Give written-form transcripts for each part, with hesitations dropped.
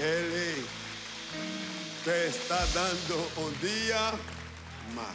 Él te está dando un día más.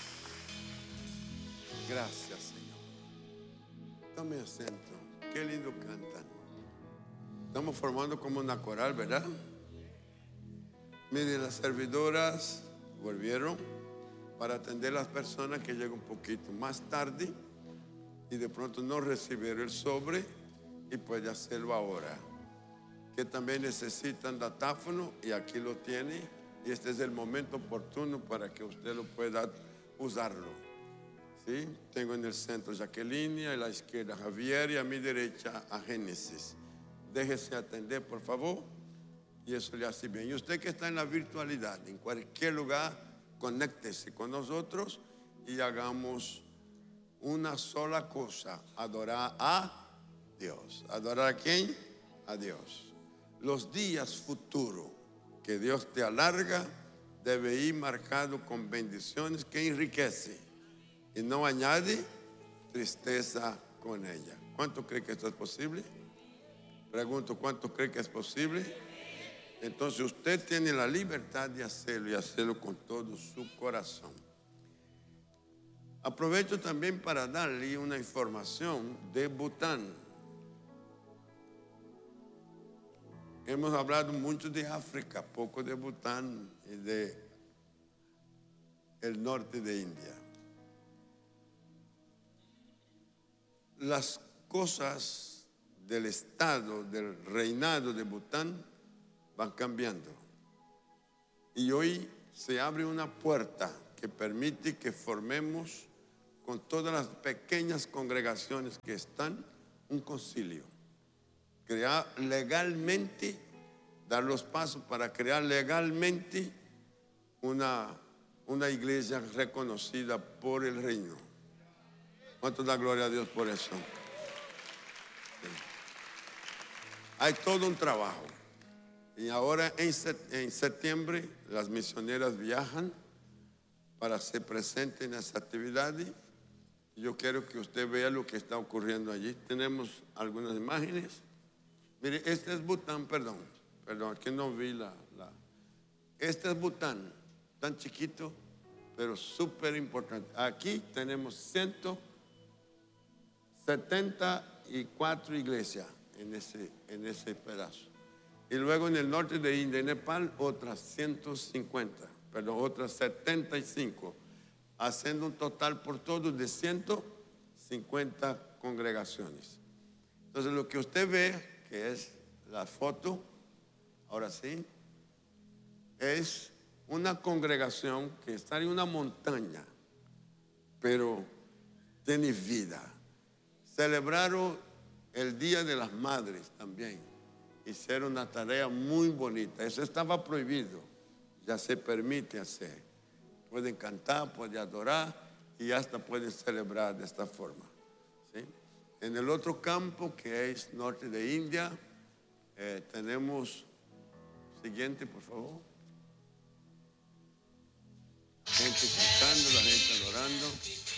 Gracias, Señor. Tome asiento. Qué lindo cantan. Estamos formando como una coral, ¿verdad? Miren, las servidoras volvieron para atender a las personas que llegan un poquito más tarde y de pronto no recibieron el sobre y puede hacerlo ahora. Que también necesitan datáfono y aquí lo tiene, y este es el momento oportuno para que usted lo pueda usarlo. ¿Sí? Tengo en el centro Jacqueline, a la izquierda Javier y a mi derecha a Génesis. Déjese atender, por favor, y eso le hace bien. Y usted que está en la virtualidad, en cualquier lugar, conéctese con nosotros y hagamos una sola cosa: adorar a Dios. ¿Adorar a quién? A Dios. Los días futuros que Dios te alarga debe ir marcado con bendiciones que enriquece y no añade tristeza con ella. ¿Cuánto cree que esto es posible? Pregunto, ¿cuánto cree que es posible? Entonces usted tiene la libertad de hacerlo y hacerlo con todo su corazón. Aprovecho también para darle una información de Bután. Hemos hablado mucho de África, poco de Bután y de el norte de India. Las cosas del estado, del reinado de Bután van cambiando. Y hoy se abre una puerta que permite que formemos con todas las pequeñas congregaciones que están un concilio. Crear legalmente, dar los pasos para crear legalmente una iglesia reconocida por el reino. ¿Cuánto da gloria a Dios por eso? Sí. Hay todo un trabajo. Y ahora en septiembre las misioneras viajan para ser presentes en esa actividad. Yo quiero que usted vea lo que está ocurriendo allí. Tenemos algunas imágenes. Mire, este es Bután, perdón, aquí no vi este es Bután, tan chiquito, pero súper importante. Aquí tenemos 174 iglesias en ese pedazo. Y luego en el norte de India, Nepal, otras 75, haciendo un total por todos de 150 congregaciones. Entonces lo que usted ve, que es la foto, ahora sí, es una congregación que está en una montaña, pero tiene vida. Celebraron el Día de las Madres también. Hicieron una tarea muy bonita. Eso estaba prohibido, ya se permite hacer. Pueden cantar, pueden adorar y hasta pueden celebrar de esta forma. ¿Sí? En el otro campo, que es norte de India, tenemos, siguiente por favor, gente cantando, la gente adorando.